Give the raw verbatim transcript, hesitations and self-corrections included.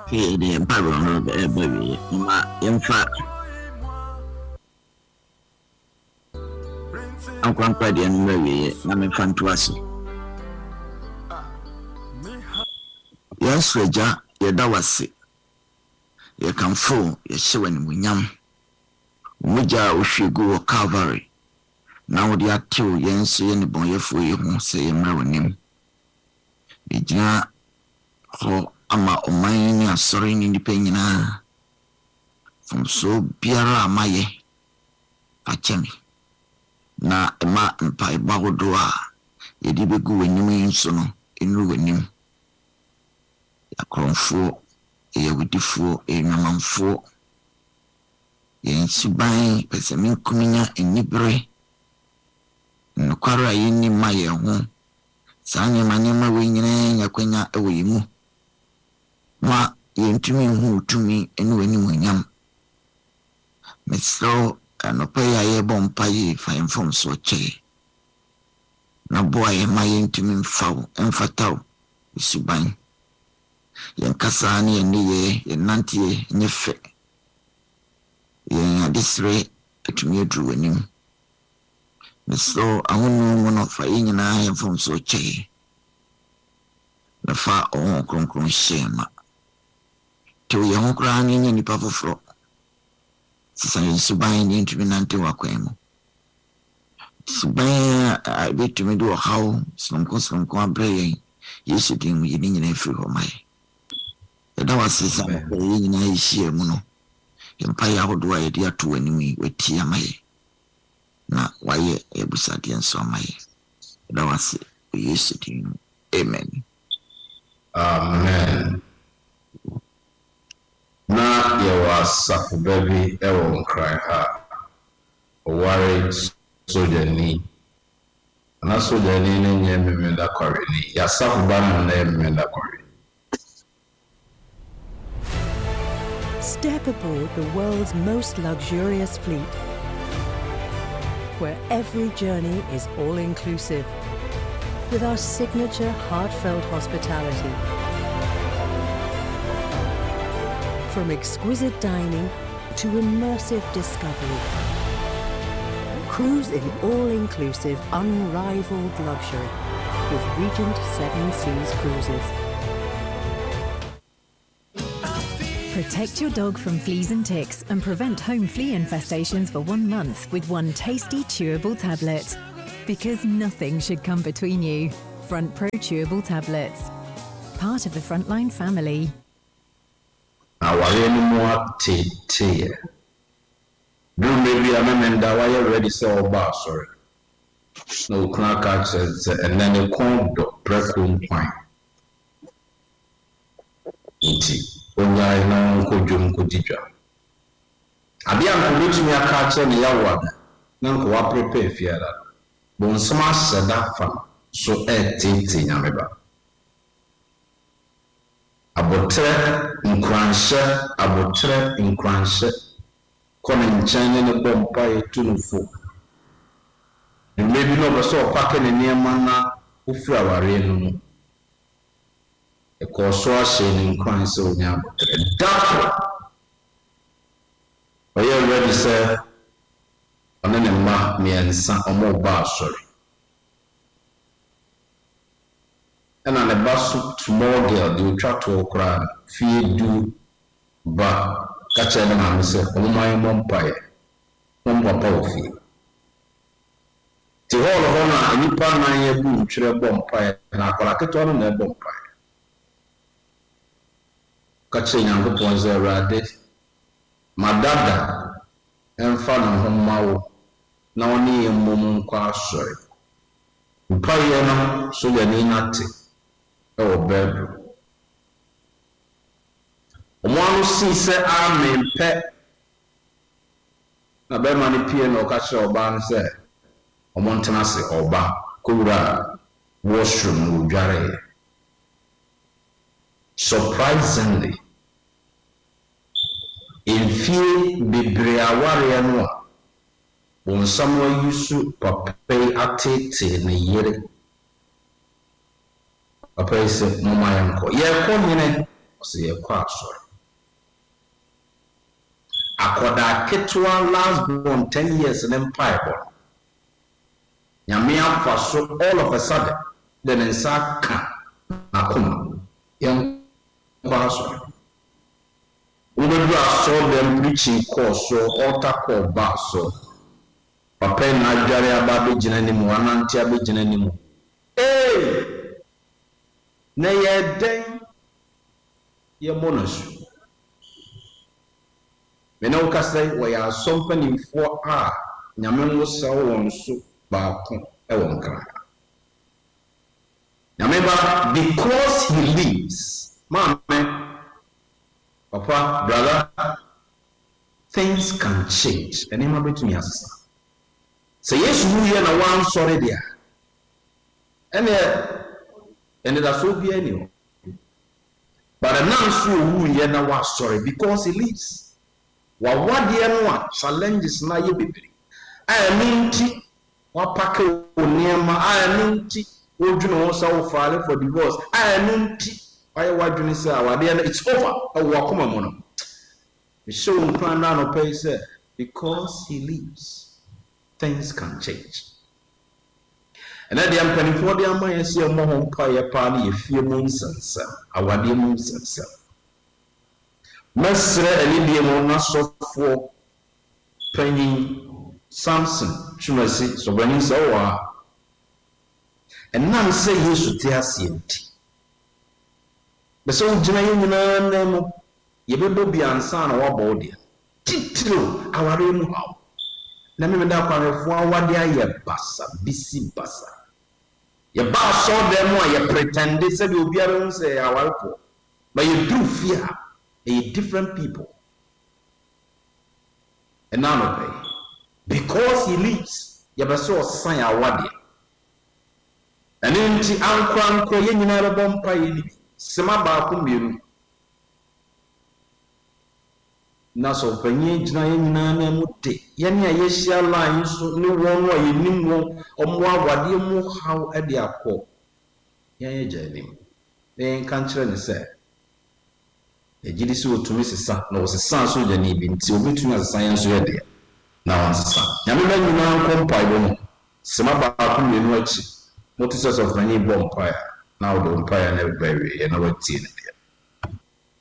Hey, the Bible, baby, my infant. I'm quite ready and maybe I'm a fan to us. Yes, Raja, your dawasi. You can fool, you show when we yam. Muja, we should go Calvary. Now the active Yancy and the boy for you won't say a maronim. Ijina ho ama omani a sorry in the penina. From so biara amaye. Pachemi. Na ema mpa ibago doa. Yedi begu wenyume insono. Inu wenyume. Ya kronfo. Ya widifuo. Ya namanfo. Ya nsubai. Pese minkuminya enibre. Nukwara yini maye hon. Sanye manyema wenyine ya kwenya ewe imu. Ma yentumi hu utumi enu weni mwenyam. Mesro anope ya yebo mpaye fa inform so che. Na boa ye ma yentumi mfao emfatao usubany. Yenkasa ni yeniye yenantiye nyefe. Yen adisre etumi edru wenim. Mesro ahunu mono fa yinyina inform so che. Na fa on kronkron shema. To ye ho kra ni ni nipa foforo. Sisa suban ni ntumi nante wakwemu. Suban a betumi do how sonko sonko abreye Yesu din yi ni nyina firi ho mai. Da wasisa yi nyina yihie mu no. Yempa ya hodo a yedi ato animi wetia mai. Na waye ebusade enso mai. Da wase Yesu din. Amen. Amen. Na yewa safu baby ewo nkran ha. Oware sojani. Na sojani ne nye memenda kware ni. Ya safu bana na memenda kware. Step aboard the world's most luxurious fleet, where every journey is all-inclusive, with our signature heartfelt hospitality. From exquisite dining to immersive discovery. Cruise in all-inclusive, unrivaled luxury with Regent Seven Seas Cruises. Protect your dog from fleas and ticks and prevent home flea infestations for one month with one tasty chewable tablet. Because nothing should come between you. Front Pro Chewable Tablets. Part of the Frontline family. Awale ni mwa tete. Do maybe a memenda why you ready so oba sorry. No crack access and then the con do prekum point. Inti. Onya ina nko jom ko didwa. Abi an ko lutumi aka che ne yawo na nko wa prepare fiara. Bon sama seda fa so e tete nyameba. Abotre nkranhye abotre nkranhye kono nkyane ne bompa etunufo. Maybe no be so pack ne niema na ofura ware no. E ko so ahye ne nkranhye onya abotre. Dapo. Oye ready say ona ne ma miensa omo ba sorry. And on a bus small girl, they will try to cry, feed do, but catch a man say, oh my mom pie, mom papa fee. The whole of honor, any pan nine year boom, children bomb pie, and I call it on a bomb pie. Catching young points there, rade. My dada, and fan of home mau, now near mum qua sorry. Pie, no, so you need nothing. Oh, bedroom. One see say amen pet. Na be mani pie no ka che oba n say omontena se oba kura washroom udware. Surprisingly, in fear bebre aware no a bon someone yusu papa atete ne yere. Papa is mama yanko. Ye ko nyine ɔsɛ yɛkɔ asɔre akɔda ketewa last born ten years ne mpaebɔ nyame afa so all of a sudden de ne nsa ka akoma yɛnkɔ asɔre wobɛdu asɔre dɛm preaching kɔɔ so altar kɔɔ ba so papa na adware aba abɛgyina ne mu anante abɛgyina ne mu ee na yɛdɛn yɛmmɔ no so mene wo kasɛ wɔyɛ asɔmpanimfoɔ a nyame wo sa wɔn so baako ɛwɔ nkra nyame ba because he lives maame papa brother things can change ɛnɛma bɛtumi asesa sɛ yesu wu yɛ na wansɔre deɛ ɛnɛ ɛnɛ da so bi ani hɔ but ɛnam so wu yɛ na wasɔre because he lives wawadeɛ no a challenges na yɛ bebree a ɛno nti wapake wo nneɛma a ɛno nti wodwene wo sa wo faale for divorce a ɛno nti wayɛ wadwene sɛ awadeɛ no it's over ɛwɔ akoma mu no mehyɛ wo nkran na anɔpɛ yi sɛ because he lives things can change and at the mpanimfoɔ de ama yɛ sɛ ɛmmɔ ho mpa yɛ paa no yɛfie mu nsɛnsɛm awadeɛ mu nsɛnsɛm mɛsrɛ anidie mu n'asɔfoɔ panyin Samson twumasi sɔbani sɛ wɔ a ɛnam sɛ yesu te aseɛ nti bɛsɛ wogyina yɛ nyinaa nan mu yɛbɛbɔ bi ansa na wɔabɔ wo deɛ titiriw awareɛ mu haw na me da kwarefoɔ awade ayɛ basa bisi basa yɛba asɔre mu a yɛ pretend sɛ bi obiara hu sɛ awarefoɔ but you do fear a different people and none of it because he lives yɛbɛsɛ ɔsan awade ɛno nti ankora nkora yɛ nyinaa bɛbɔ mpa yɛ ni sema baako mmienu na so panyin gyina yɛ nyinaa na mu de yɛne a yɛhyia line so ne wɔn a yɛnim wɔn ɔmo awade mu haw ɛde akɔ yɛn yɛ gya anim na yɛn ka nkyerɛ ne sɛ yɛgyidi sɛ otumi sesa na ɔsesa so gya ne bi nti obɛtumi asesa yɛn so yɛ deɛ na wɔnsesa nyame bɛ nyinaa nkɔ mpaebɔ mu sema baako mmienu akyi mote sɛ sɛ panyin bɔ mpaeɛ na wode mpaeɛ na ɛbɛwie yɛ na watie ne deɛ